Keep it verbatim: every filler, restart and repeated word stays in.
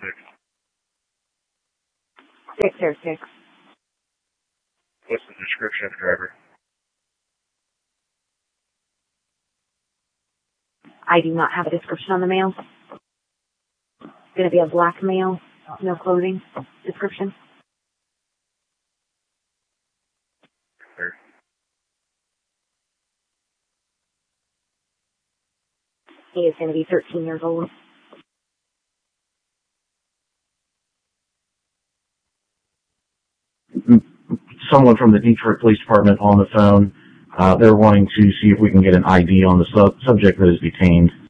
six. six zero six. What's the description of the driver? I do not have a description on the male. It's going to be a black male, no clothing description. Sure. He is going to be thirteen years old. Someone from the Detroit Police Department on the phone. Uh, they're wanting to see if we can get an I D on the sub subject that is detained.